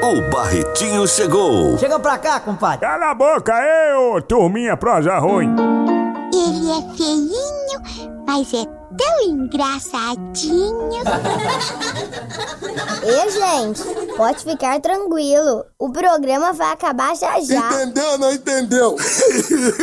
O Barretinho chegou. Chega pra cá, compadre. Cala a boca, ô turminha prosa ruim. Ele é feinho, mas é tão engraçadinho. E, gente, pode ficar tranquilo. O programa vai acabar já já. Entendeu ou não entendeu?